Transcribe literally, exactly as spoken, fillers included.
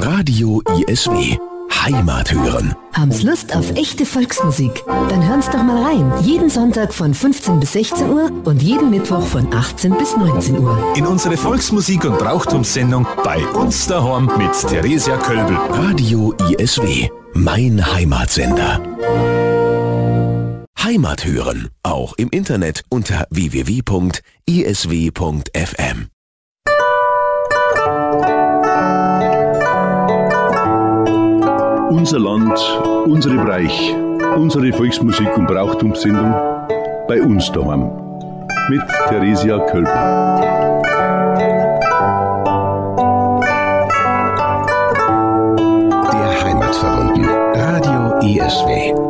Radio I S W. Heimat hören. Haben's Lust auf echte Volksmusik? Dann hören's doch mal rein. Jeden Sonntag von fünfzehn bis sechzehn Uhr und jeden Mittwoch von achtzehn bis neunzehn Uhr. In unsere Volksmusik- und Brauchtumssendung bei uns daheim mit Theresia Kölbel. Radio I S W. Mein Heimatsender. Heimat hören. Auch im Internet unter w w w punkt i s w punkt f m. Unser Land, unsere Bereich, unsere Volksmusik- und Brauchtumssendung bei uns daheim mit Theresia Kölbel. Der Heimatverbunden. Radio I S W.